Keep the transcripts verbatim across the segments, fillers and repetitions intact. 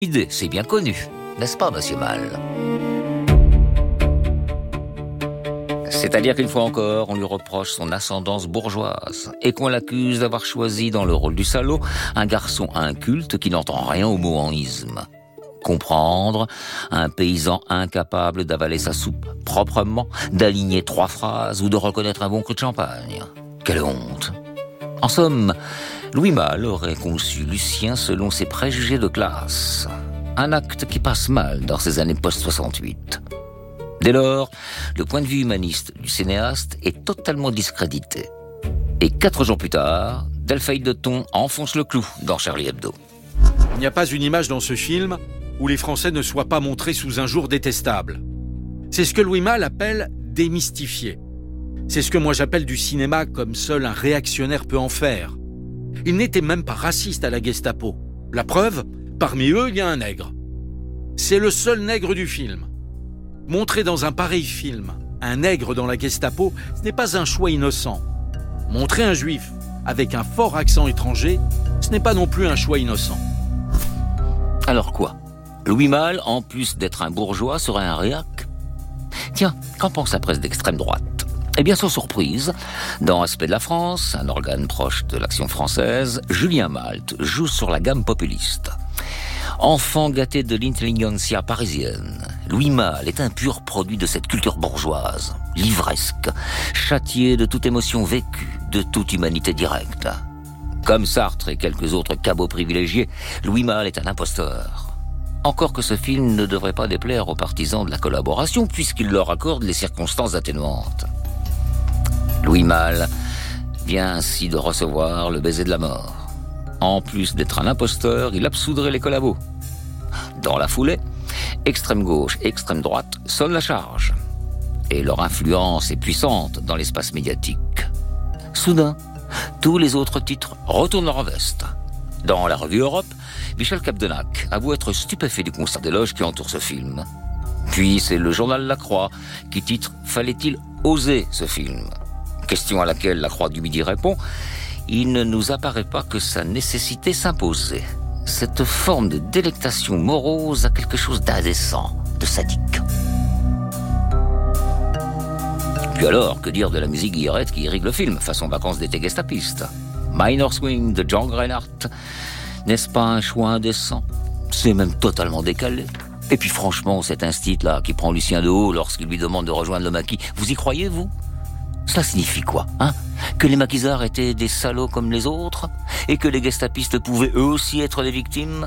Idée, c'est bien connu, n'est-ce pas, monsieur Mal? C'est-à-dire qu'une fois encore, on lui reproche son ascendance bourgeoise et qu'on l'accuse d'avoir choisi dans le rôle du salaud un garçon inculte qui n'entend rien au mot en isme. Comprendre un paysan incapable d'avaler sa soupe proprement, d'aligner trois phrases ou de reconnaître un bon coup de champagne. Quelle honte! En somme, Louis Malle aurait conçu Lucien selon ses préjugés de classe. Un acte qui passe mal dans ces années post-soixante-huit. Dès lors, le point de vue humaniste du cinéaste est totalement discrédité. Et quatre jours plus tard, Delphine de Ton enfonce le clou dans Charlie Hebdo. Il n'y a pas une image dans ce film où les Français ne soient pas montrés sous un jour détestable. C'est ce que Louis Malle appelle démystifier. C'est ce que moi j'appelle du cinéma comme seul un réactionnaire peut en faire. Il n'était même pas raciste à la Gestapo. La preuve, parmi eux, il y a un nègre. C'est le seul nègre du film. Montrer dans un pareil film un nègre dans la Gestapo, ce n'est pas un choix innocent. Montrer un juif avec un fort accent étranger, ce n'est pas non plus un choix innocent. Alors quoi? Louis Malle, en plus d'être un bourgeois, serait un réac? Tiens, qu'en pense la presse d'extrême droite? Eh bien, sans surprise, dans Aspect de la France, un organe proche de l'Action française, Julien Malte joue sur la gamme populiste. Enfant gâté de l'intelligentsia parisienne, Louis Malle est un pur produit de cette culture bourgeoise, livresque, châtié de toute émotion vécue, de toute humanité directe. Comme Sartre et quelques autres cabots privilégiés, Louis Malle est un imposteur. Encore que ce film ne devrait pas déplaire aux partisans de la collaboration, puisqu'il leur accorde les circonstances atténuantes. Louis Malle vient ainsi de recevoir le baiser de la mort. En plus d'être un imposteur, il absoudrait les collabos. Dans la foulée, extrême gauche et extrême droite sonnent la charge. Et leur influence est puissante dans l'espace médiatique. Soudain, tous les autres titres retournent leur veste. Dans la revue Europe, Michel Capdenac avoue être stupéfait du concert d'éloges qui entoure ce film. Puis c'est le journal La Croix qui titre « Fallait-il oser ce film ?» Question à laquelle La Croix du Midi répond « Il ne nous apparaît pas que sa nécessité s'imposait. Cette forme de délectation morose a quelque chose d'indécent, de sadique. » Puis alors, que dire de la musique guillerette qui irrigue le film, façon vacances d'été gestapiste? Minor Swing de Django Reinhardt, n'est-ce pas un choix indécent? C'est même totalement décalé. Et puis franchement, cet instit-là qui prend Lucien de haut lorsqu'il lui demande de rejoindre le maquis, vous y croyez, vous? Cela signifie quoi, hein? Que les maquisards étaient des salauds comme les autres? Et que les gestapistes pouvaient eux aussi être des victimes?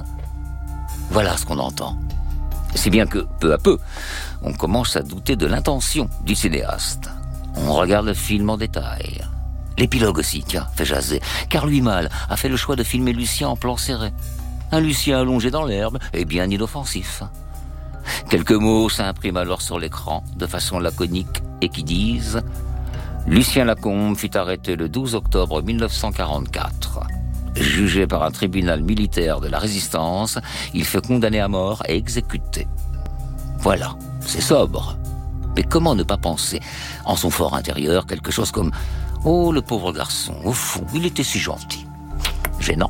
Voilà ce qu'on entend. Si bien que, peu à peu, on commence à douter de l'intention du cinéaste. On regarde le film en détail. L'épilogue aussi, tiens, fait jaser, car Louis Malle a fait le choix de filmer Lucien en plan serré. Un Lucien allongé dans l'herbe et bien inoffensif. Quelques mots s'impriment alors sur l'écran, de façon laconique, et qui disent « Lucien Lacombe fut arrêté le douze octobre mille neuf cent quarante-quatre. Jugé par un tribunal militaire de la Résistance, il fut condamné à mort et exécuté. » Voilà, c'est sobre. Mais comment ne pas penser, en son fort intérieur, quelque chose comme « Oh, le pauvre garçon, au fond, il était si gentil. » Gênant.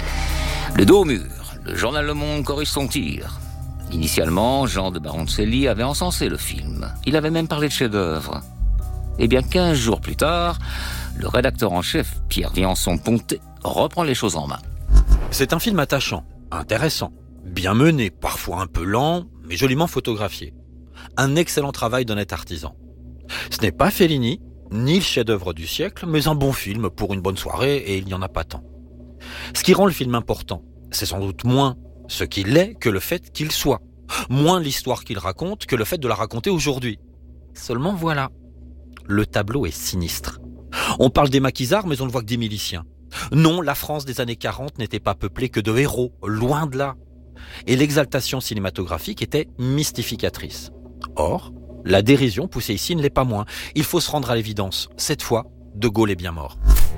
Le dos au mur, le journal Le Monde corrige son tir. Initialement, Jean de Baroncelli avait encensé le film. Il avait même parlé de chef-d'œuvre. Eh bien, quinze jours plus tard, le rédacteur en chef, Pierre Viançon-Pontet, reprend les choses en main. C'est un film attachant, intéressant, bien mené, parfois un peu lent, mais joliment photographié. Un excellent travail d'honnête artisan. Ce n'est pas Fellini, ni le chef-d'œuvre du siècle, mais un bon film pour une bonne soirée, et il n'y en a pas tant. Ce qui rend le film important, c'est sans doute moins ce qu'il est que le fait qu'il soit. Moins l'histoire qu'il raconte que le fait de la raconter aujourd'hui. Seulement voilà, le tableau est sinistre. On parle des maquisards, mais on ne voit que des miliciens. Non, la France des années quarante n'était pas peuplée que de héros, loin de là. Et l'exaltation cinématographique était mystificatrice. Or, la dérision poussée ici ne l'est pas moins. Il faut se rendre à l'évidence. Cette fois, De Gaulle est bien mort.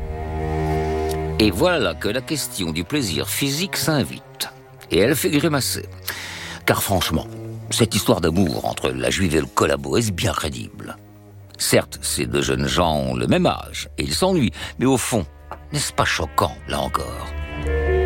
Et voilà que la question du plaisir physique s'invite. Et elle fait grimacer. Car franchement, cette histoire d'amour entre la juive et le collabo est bien crédible. Certes, ces deux jeunes gens ont le même âge, et ils s'ennuient, mais au fond, n'est-ce pas choquant, là encore?